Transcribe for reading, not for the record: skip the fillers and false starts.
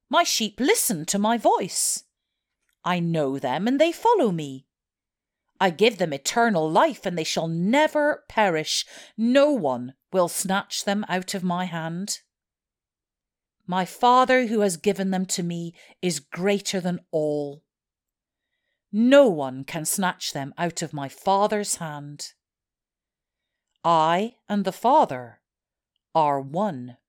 My sheep listen to my voice. I know them and they follow me. I give them eternal life and they shall never perish. No one will snatch them out of my hand. My Father who has given them to me is greater than all. No one can snatch them out of my Father's hand. I and the Father are one.